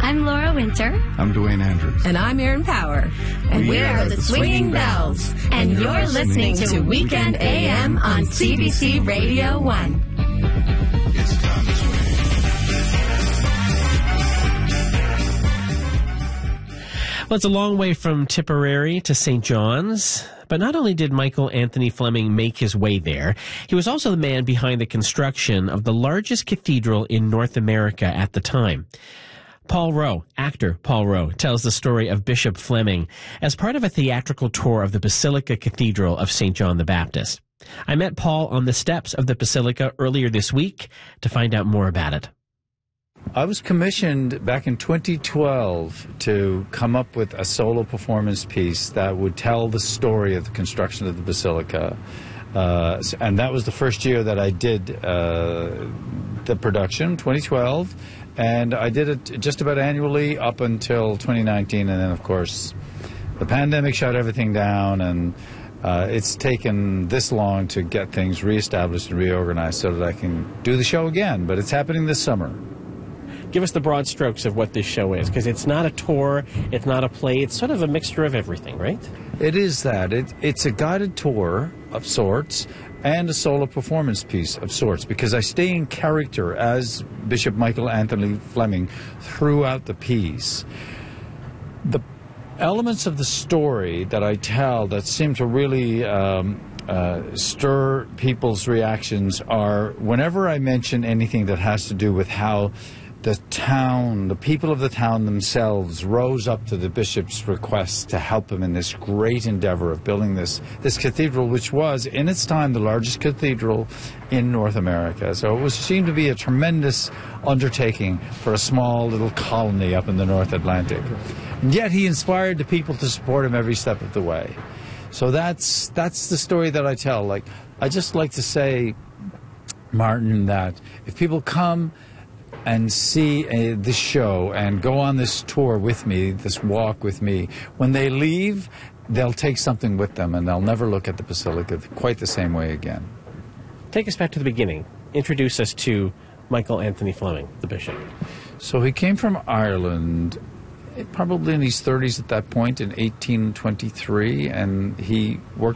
I'm Laura Winter. I'm Dwayne Andrews. And I'm Erin Power. And we're the Swinging Bells. And you're listening to Weekend AM on CBC Radio 1. It's time to swing. Well, it's a long way from Tipperary to St. John's. But not only did Michael Anthony Fleming make his way there, he was also the man behind the construction of the largest cathedral in North America at the time. Paul Rowe, actor Paul Rowe, tells the story of Bishop Fleming as part of a theatrical tour of the Basilica Cathedral of St. John the Baptist. I met Paul on the steps of the Basilica earlier this week to find out more about it. I was commissioned back in 2012 to come up with a solo performance piece that would tell the story of the construction of the Basilica. And that was the first year that I did the production, 2012. And I did it just about annually up until 2019. And then, of course, the pandemic shut everything down. And it's taken this long to get things reestablished and reorganized so that I can do the show again. But it's happening this summer. Give us the broad strokes of what this show is, because it's not a tour, it's not a play, it's sort of a mixture of everything, right? It is that. It's a guided tour of sorts and a solo performance piece of sorts, because I stay in character as Bishop Michael Anthony Fleming throughout the piece. The elements of the story that I tell that seem to really stir people's reactions are whenever I mention anything that has to do with how the town, the people of the town themselves rose up to the bishop's request to help him in this great endeavor of building this cathedral, which was, in its time, the largest cathedral in North America. So it seemed to be a tremendous undertaking for a small little colony up in the North Atlantic. And yet he inspired the people to support him every step of the way. So that's the story that I tell. Like, I just like to say, Martin, that if people come and see this show and go on this tour with me, this walk with me, when they leave, they'll take something with them and they'll never look at the Basilica quite the same way again. Take us back to the beginning. Introduce us to Michael Anthony Fleming, the bishop. So he came from Ireland, probably in his 30s at that point, in 1823, and he worked